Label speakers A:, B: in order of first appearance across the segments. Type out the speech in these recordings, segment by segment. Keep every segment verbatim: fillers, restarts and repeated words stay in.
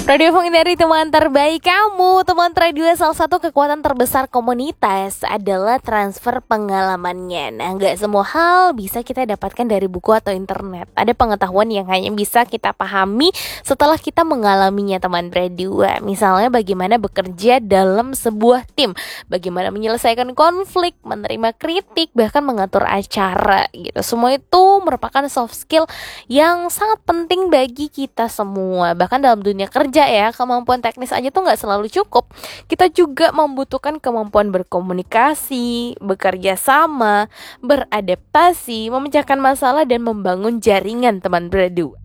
A: Radio menghindari teman terbaik kamu. Teman radio, salah satu kekuatan terbesar komunitas adalah transfer pengalamannya. Nah, gak semua hal bisa kita dapatkan dari buku atau internet. Ada pengetahuan yang hanya bisa kita pahami setelah kita mengalaminya, teman radio. Misalnya bagaimana bekerja dalam sebuah tim, bagaimana menyelesaikan konflik, menerima kritik, bahkan mengatur acara gitu. Semua itu merupakan soft skill yang sangat penting bagi kita semua. Bahkan dalam dunia kerja ya, kemampuan teknis aja tuh nggak selalu cukup. Kita juga membutuhkan kemampuan berkomunikasi, bekerja sama, beradaptasi, memecahkan masalah, dan membangun jaringan, teman berdua.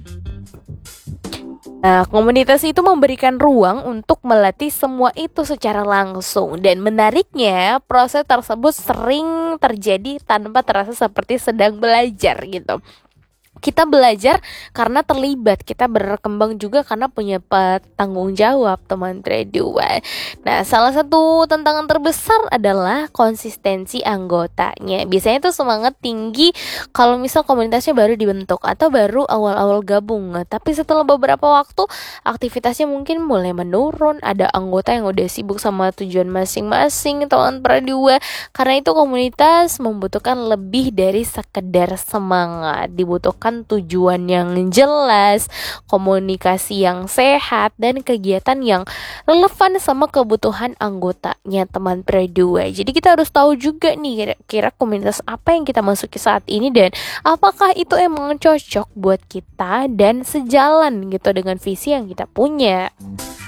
A: Nah, komunitas itu memberikan ruang untuk melatih semua itu secara langsung. Dan menariknya, proses tersebut sering terjadi tanpa terasa seperti sedang belajar gitu. Kita belajar karena terlibat, kita berkembang juga karena punya tanggung jawab, teman radio. Nah, salah satu tantangan terbesar adalah konsistensi anggotanya. Biasanya tuh semangat tinggi kalau misal komunitasnya baru dibentuk atau baru awal-awal gabung. Tapi setelah beberapa waktu, aktivitasnya mungkin mulai menurun. Ada anggota yang udah sibuk sama tujuan masing-masing, teman radio. Karena itu komunitas membutuhkan lebih dari sekedar semangat, dibutuhkan tujuan yang jelas, komunikasi yang sehat, dan kegiatan yang relevan sama kebutuhan anggotanya, teman berdua. Jadi kita harus tahu juga nih kira-kira komunitas apa yang kita masuki saat ini dan apakah itu emang cocok buat kita dan sejalan gitu dengan visi yang kita punya.